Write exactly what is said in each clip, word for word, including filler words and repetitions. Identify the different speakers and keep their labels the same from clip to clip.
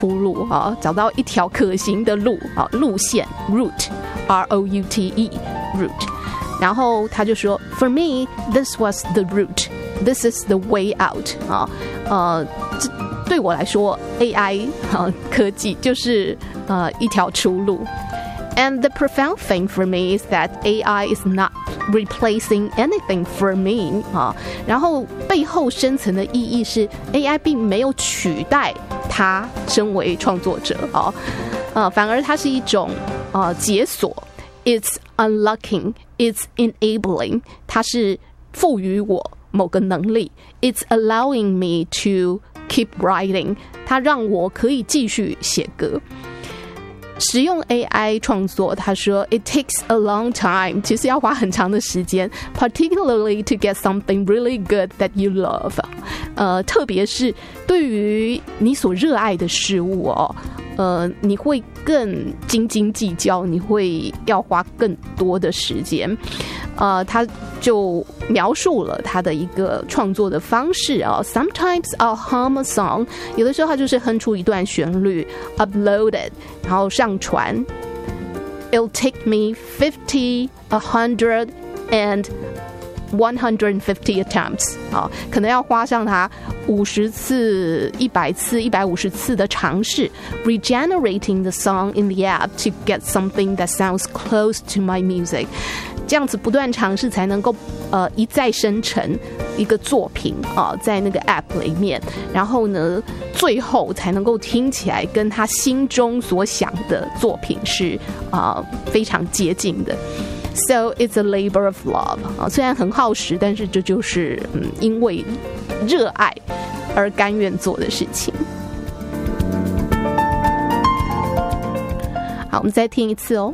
Speaker 1: 出路啊，找到一条可行的路啊，路线 route R O U T E route。然后他就说 ，For me, this was the route. This is the way out. 啊，呃，对我来说 ，A I 啊科技就是呃一条出路。And the profound thing for me is that A I is not replacing anything for me 啊，然后背后深层的意义是 A I 并没有取代他身为创作者啊，呃，反而它是一种呃解锁 ，it's unlocking, it's enabling， 它是赋予我某个能力 ，it's allowing me to keep writing， 它让我可以继续写歌。使用 A I 创作，他说 It takes a long time， 其实要花很长的时间 ，particularly to get something really good that you love。呃，特别是对于你所热爱的事物哦，呃，你会更斤斤计较，你会要花更多的时间。呃，他就描述了他的一个创作的方式啊。Sometimes I'll hum a song， 有的时候他就是哼出一段旋律 ，upload it， 然后上传。It'll take me fifty, a hundred, and one hundred fifty attempts 啊，可能要花上他五十次、一百次、一百五十次的尝试 ，regenerating the song in the app to get something that sounds close to my music。这样子不断尝试才能够呃一再生成一个作品啊，在那个 app 里面，然后呢，最后才能够听起来跟他心中所想的作品是啊、呃、非常接近的。So it's a labor of love 啊，虽然很耗时，但是这就是嗯因为热爱而甘愿做的事情。好，我们再听一次哦。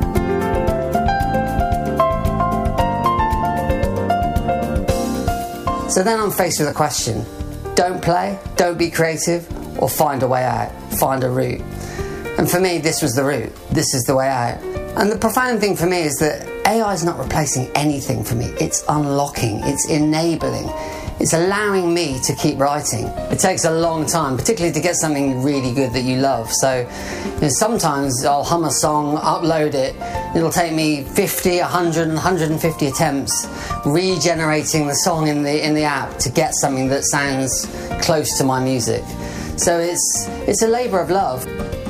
Speaker 2: So then I'm faced with a question. Don't play, don't be creative, or find a way out, find a route. And for me, this was the route. This is the way out. And the profound thing for me is that A I is not replacing anything for me. It's unlocking, it's enabling, it's allowing me to keep writing. It takes a long time, particularly to get something really good that you love. So you know, sometimes I'll hum a song, upload it, it'll take me fifty, one hundred, one hundred fifty attempts regenerating the song in the in the app to get something that sounds close to my music. So it's it's a labor of love.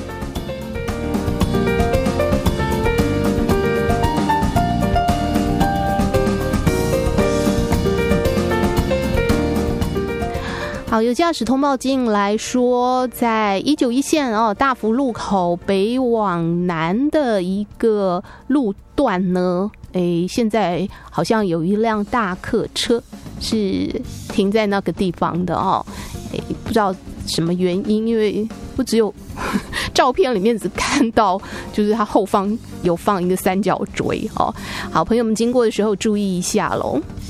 Speaker 1: 好，由驾驶通报进来说，在一九一线哦大福路口北往南的一个路段呢，诶，现在好像有一辆大客车是停在那个地方的哦，诶，不知道什么原因，因为不只有照片里面只看到，就是它后方有放一个三角锥哦。好，朋友们经过的时候注意一下咯。